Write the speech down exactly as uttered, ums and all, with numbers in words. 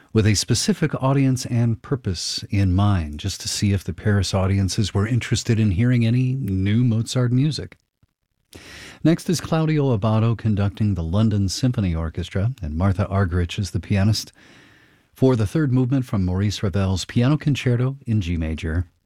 with a specific audience and purpose in mind, just to see if the Paris audiences were interested in hearing any new Mozart music. Next is Claudio Abbado conducting the London Symphony Orchestra, and Martha Argerich is the pianist, for the third movement from Maurice Ravel's Piano Concerto in G major.